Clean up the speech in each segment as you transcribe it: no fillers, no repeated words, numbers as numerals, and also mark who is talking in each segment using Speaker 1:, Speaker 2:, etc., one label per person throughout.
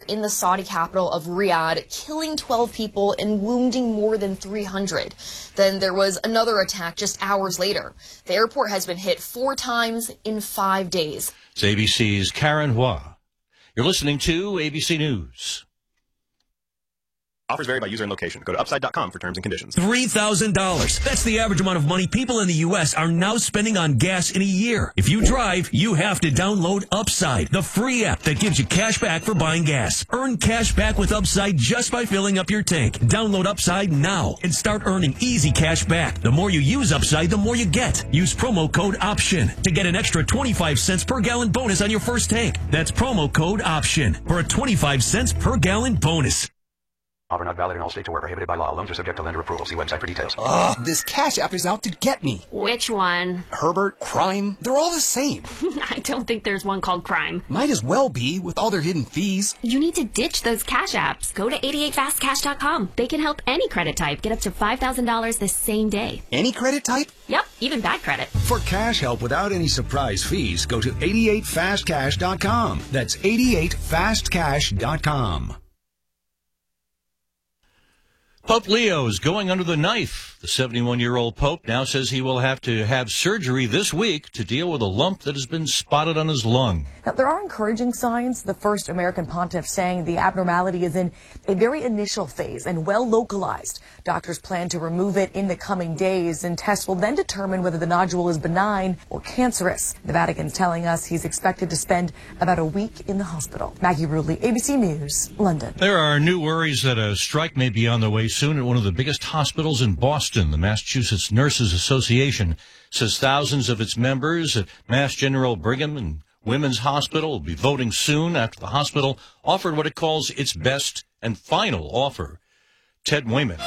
Speaker 1: in the Saudi capital of Riyadh, killing 12 people and wounding more than 300. Then there was another attack just hours later. The airport has been hit 4 times in 5 days.
Speaker 2: It's ABC's Karen Hua. You're listening to ABC News.
Speaker 3: Offers vary by user and location. Go to upside.com for terms and conditions.
Speaker 4: $3,000. That's the average amount of money people in the U.S. are now spending on gas in a year. If you drive, you have to download Upside, the free app that gives you cash back for buying gas. Earn cash back with Upside just by filling up your tank. Download Upside now and start earning easy cash back. The more you use Upside, the more you get. Use promo code OPTION to get an extra 25 cents per gallon bonus on your first tank. That's promo code OPTION for a 25 cents per gallon bonus.
Speaker 5: Offer not valid in all states or where prohibited by law. Loans are subject to lender approval. See website for details.
Speaker 6: Ugh, this Cash App is out to get me.
Speaker 7: Which one?
Speaker 6: Herbert, Crime, they're all the same.
Speaker 7: I don't think there's one called Crime.
Speaker 6: Might as well be, with all their hidden fees.
Speaker 7: You need to ditch those Cash Apps. Go to 88fastcash.com. They can help any credit type get up to $5,000 the same day.
Speaker 6: Any credit type?
Speaker 7: Yep, even bad credit.
Speaker 8: For cash help without any surprise fees, go to 88fastcash.com. That's 88fastcash.com.
Speaker 2: Pope Leo is going under the knife. The 71-year-old Pope now says he will have to have surgery this week to deal with a lump that has been spotted on his lung.
Speaker 9: Now, there are encouraging signs. The first American pontiff saying the abnormality is in a very initial phase and well localized. Doctors plan to remove it in the coming days, and tests will then determine whether the nodule is benign or cancerous. The Vatican's telling us he's expected to spend about a week in the hospital. Maggie Rulli, ABC News, London.
Speaker 2: There are new worries that a strike may be on the way soon at one of the biggest hospitals in Boston. The Massachusetts Nurses Association says thousands of its members at Mass General Brigham and Women's Hospital will be voting soon after the hospital offered what it calls its best and final offer. Ted Wayman.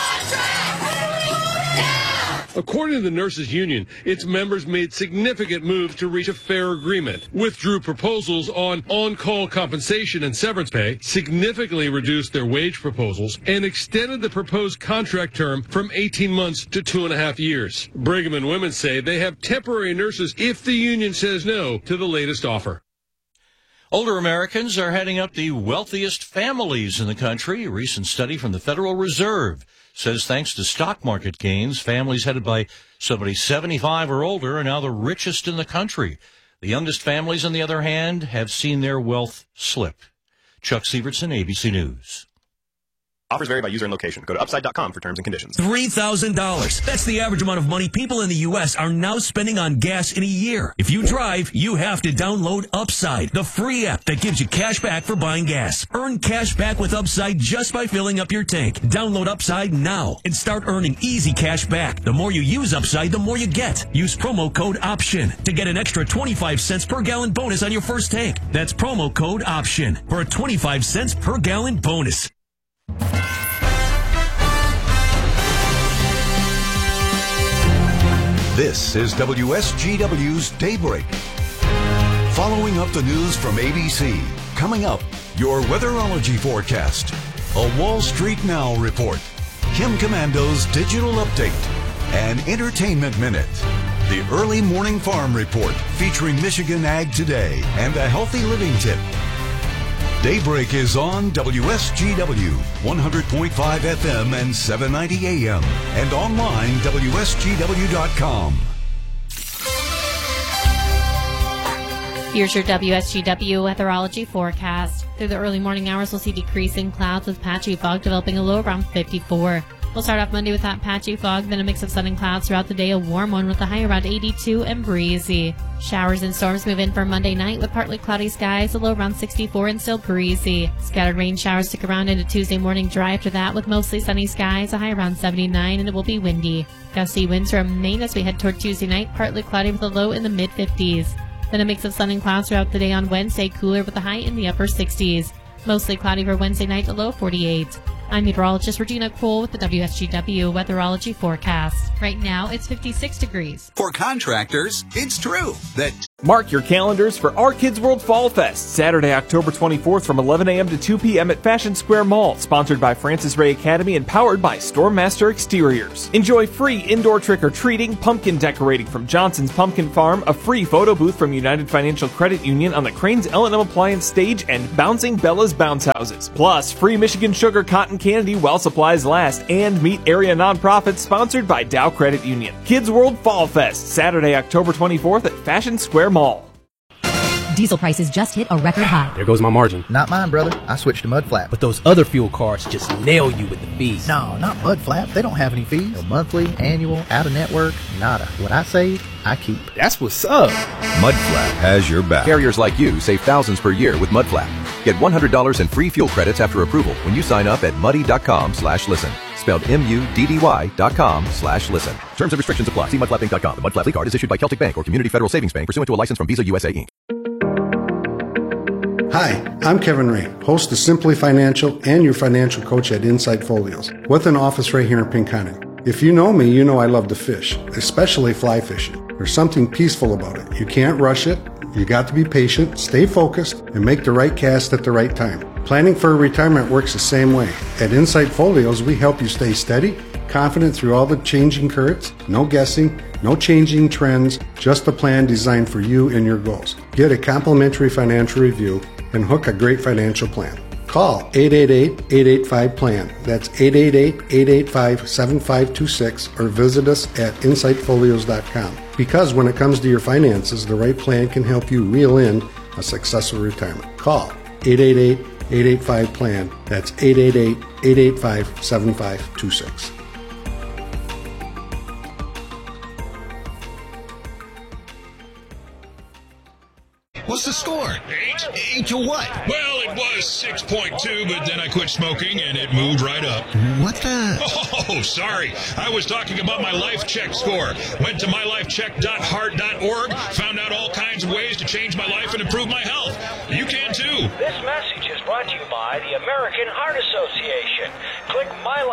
Speaker 10: According to the Nurses Union, its members made significant moves to reach a fair agreement, withdrew proposals on-call compensation and severance pay, significantly reduced their wage proposals, and extended the proposed contract term from 18 months to 2.5 years. Brigham and Women say they have temporary nurses if the union says no to the latest offer.
Speaker 2: Older Americans are heading up the wealthiest families in the country. A recent study from the Federal Reserve says thanks to stock market gains, families headed by somebody 75 or older are now the richest in the country. The youngest families, on the other hand, have seen their wealth slip. Chuck Sievertson, ABC News.
Speaker 3: Offers vary by user and location. Go to upside.com for terms and conditions.
Speaker 4: $3,000. That's the average amount of money people in the U.S. are now spending on gas in a year. If you drive, you have to download Upside, the free app that gives you cash back for buying gas. Earn cash back with Upside just by filling up your tank. Download Upside now and start earning easy cash back. The more you use Upside, the more you get. Use promo code OPTION to get an extra 25 cents per gallon bonus on your first tank. That's promo code OPTION for a 25 cents per gallon bonus.
Speaker 11: This is WSGW's Daybreak. Following up the news from ABC. Coming up, your weatherology forecast. A Wall Street Now report. Kim Commando's digital update. An entertainment minute. The early morning farm report featuring Michigan Ag Today and a healthy living tip. Daybreak is on WSGW, 100.5 FM and 790 AM, and online, WSGW.com.
Speaker 12: Here's your WSGW weatherology forecast. Through the early morning hours, we'll see decreasing clouds with patchy fog developing a low around 54. We'll start off Monday with that patchy fog, then a mix of sun and clouds throughout the day, a warm one with a high around 82 and breezy. Showers and storms move in for Monday night with partly cloudy skies, a low around 64 and still breezy. Scattered rain showers stick around into Tuesday morning dry after that with mostly sunny skies, a high around 79, and it will be windy. Gusty winds remain as we head toward Tuesday night, partly cloudy with a low in the mid-50s. Then a mix of sun and clouds throughout the day on Wednesday, cooler with a high in the upper 60s. Mostly cloudy for Wednesday night, a low 48. I'm meteorologist Regina Cole with the WSGW weatherology forecast. Right now, it's 56 degrees.
Speaker 13: For contractors, it's true that Mark your calendars for our Kids World Fall Fest, Saturday, October 24th from 11 a.m. to 2 p.m. at Fashion Square Mall, sponsored by Francis Ray Academy and powered by Stormmaster Exteriors. Enjoy free indoor trick-or-treating, pumpkin decorating from Johnson's Pumpkin Farm, a free photo booth from United Financial Credit Union on the Crane's L&M Appliance stage, and Bouncing Bella's Bounce Houses. Plus, free Michigan Sugar Cotton Candy while supplies last, and meet area nonprofits sponsored by Dow Credit Union. Kids World Fall Fest, Saturday, October 24th at Fashion Square Mall.
Speaker 14: Diesel prices just hit a record high.
Speaker 15: There goes my margin.
Speaker 16: Not mine, brother. I switched to Mudflap.
Speaker 15: But those other fuel cards just nail you with the fees.
Speaker 16: No, not Mudflap. They don't have any fees. No monthly, annual, out-of-network, nada. What I save, I keep.
Speaker 15: That's what's up.
Speaker 17: Mudflap has your back. Carriers like you save thousands per year with Mudflap. Get $100 in free fuel credits after approval when you sign up at muddy.com/listen. Spelled MUDDY.com/listen. Terms and restrictions apply. See mudflapping.com. The Mudflap card is issued by Celtic Bank or Community Federal Savings Bank pursuant to a license from Visa USA Inc.
Speaker 18: Hi, I'm Kevin Ray, host of Simply Financial and your financial coach at Insight Folios, with an office right here in Pinconning. If you know me, you know I love to fish, especially fly fishing. There's something peaceful about it. You can't rush it. You got to be patient, stay focused, and make the right cast at the right time. Planning for retirement works the same way. At Insight Folios, we help you stay steady, confident through all the changing currents, no guessing, no changing trends, just a plan designed for you and your goals. Get a complimentary financial review and hook a great financial plan. Call 888-885-PLAN. That's 888-885-7526 or visit us at insightfolios.com. Because when it comes to your finances, the right plan can help you reel in a successful retirement. Call 888-885-PLAN. That's 888-885-7526.
Speaker 8: What's the score? 8 to what?
Speaker 19: Well, it was 6.2, but then I quit smoking and it moved right up.
Speaker 8: What the?
Speaker 19: Oh, sorry. I was talking about my Life Check score. Went to mylifecheck.heart.org, found out all kinds of ways to change my life and improve my health. You can too.
Speaker 20: This message is brought to you by the American Heart Association. Click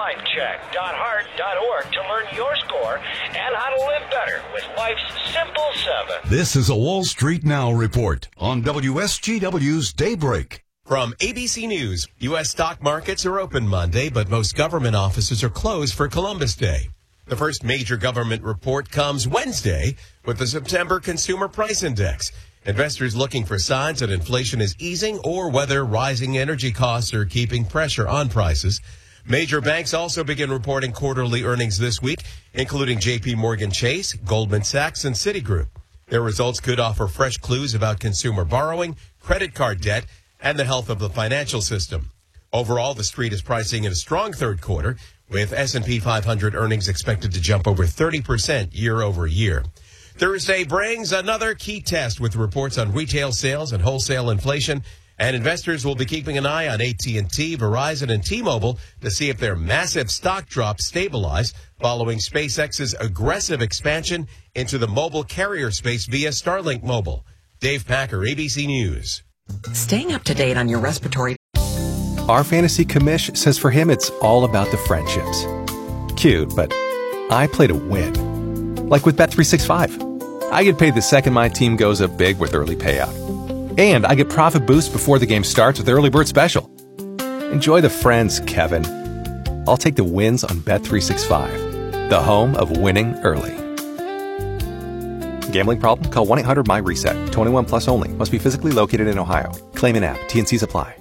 Speaker 20: mylifecheck.heart.org to learn your score and how to live better with life's simple 7.
Speaker 11: This is a Wall Street Now report on WSGW's Daybreak.
Speaker 21: From ABC News, U.S. stock markets are open Monday, but most government offices are closed for Columbus Day. The first major government report comes Wednesday with the September Consumer Price Index. Investors looking for signs that inflation is easing or whether rising energy costs are keeping pressure on prices. Major banks also begin reporting quarterly earnings this week, including J.P. Morgan Chase, Goldman Sachs, and Citigroup. Their results could offer fresh clues about consumer borrowing, credit card debt, and the health of the financial system. Overall, the street is pricing in a strong third quarter, with S&P 500 earnings expected to jump over 30% year over year. Thursday brings another key test with reports on retail sales and wholesale inflation, and investors will be keeping an eye on AT&T, Verizon, and T-Mobile to see if their massive stock drops stabilize following SpaceX's aggressive expansion into the mobile carrier space via Starlink Mobile. Dave Packer, ABC News.
Speaker 22: Staying up to date on your respiratory.
Speaker 23: Our fantasy commish says for him it's all about the friendships. Cute, but I play to win. Like with Bet365. I get paid the second my team goes up big with early payout. And I get profit boost before the game starts with Early Bird Special. Enjoy the friends, Kevin. I'll take the wins on Bet365, the home of winning early. Gambling problem? Call 1-800-MY-RESET. 21 plus only. Must be physically located in Ohio. Claim in app. T&Cs apply.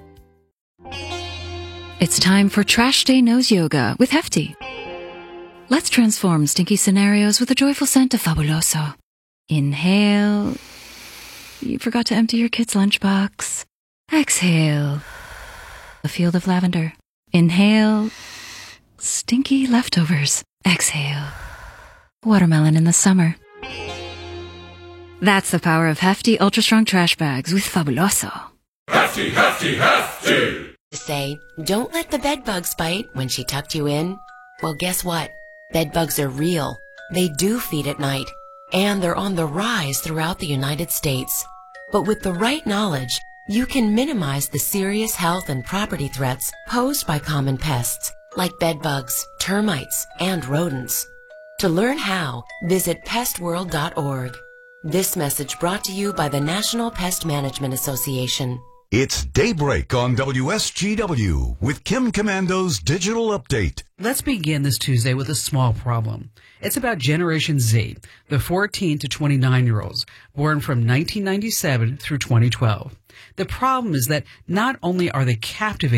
Speaker 24: It's time for Trash Day Nose Yoga with Hefty. Let's transform stinky scenarios with a joyful scent of Fabuloso. Inhale. You forgot to empty your kid's lunchbox. Exhale. A field of lavender. Inhale. Stinky leftovers. Exhale. Watermelon in the summer. That's the power of Hefty Ultra Strong Trash Bags with Fabuloso.
Speaker 25: Hefty, Hefty, Hefty!
Speaker 26: Say, don't let the bed bugs bite when she tucked you in. Well, guess what? Bed bugs are real. They do feed at night. And they're on the rise throughout the United States. But with the right knowledge, you can minimize the serious health and property threats posed by common pests like bed bugs, termites, and rodents. To learn how, visit pestworld.org. This message brought to you by the National Pest Management Association.
Speaker 11: It's Daybreak on WSGW with Kim Commando's Digital Update.
Speaker 1: Let's begin this Tuesday with a small problem. It's about Generation Z, the 14 to 29-year-olds, born from 1997 through 2012. The problem is that not only are they captivated